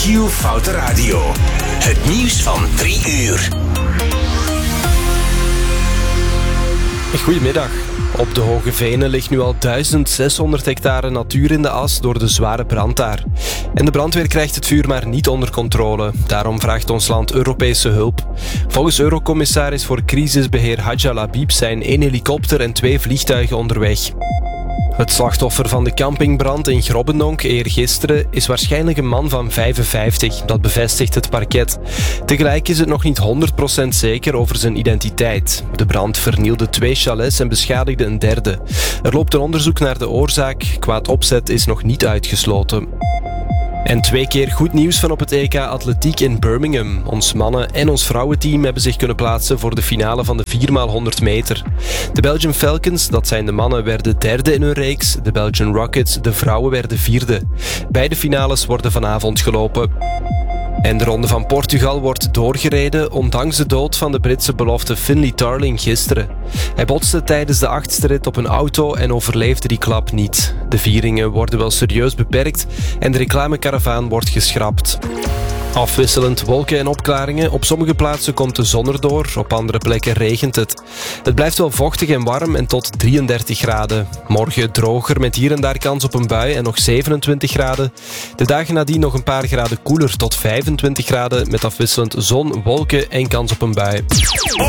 Q Foute Radio. Het nieuws van 3 uur. Goedemiddag. Op de Hoge Venen ligt nu al 1600 hectare natuur in de as door de zware brand daar. En de brandweer krijgt het vuur maar niet onder controle. Daarom vraagt ons land Europese hulp. Volgens Eurocommissaris voor crisisbeheer Hadja Labib zijn 1 helikopter en 2 vliegtuigen onderweg. Het slachtoffer van de campingbrand in Grobbendonk eergisteren is waarschijnlijk een man van 55. Dat bevestigt het parket. Tegelijk is het nog niet 100% zeker over zijn identiteit. De brand vernielde 2 chalets en beschadigde een derde. Er loopt een onderzoek naar de oorzaak. Kwaad opzet is nog niet uitgesloten. En 2 keer goed nieuws van op het EK Atletiek in Birmingham. Ons mannen- en ons vrouwenteam hebben zich kunnen plaatsen voor de finale van de 4x100 meter. De Belgian Falcons, dat zijn de mannen, werden derde in hun reeks. De Belgian Rockets, de vrouwen, werden vierde. Beide finales worden vanavond gelopen. En de Ronde van Portugal wordt doorgereden, ondanks de dood van de Britse belofte Finlay Tarling gisteren. Hij botste tijdens de 8e rit op een auto en overleefde die klap niet. De vieringen worden wel serieus beperkt en de reclamekaravaan wordt geschrapt. Afwisselend wolken en opklaringen. Op sommige plaatsen komt de zon erdoor, op andere plekken regent het. Het blijft wel vochtig en warm en tot 33 graden. Morgen droger met hier en daar kans op een bui en nog 27 graden. De dagen nadien nog een paar graden koeler tot 25 graden met afwisselend zon, wolken en kans op een bui.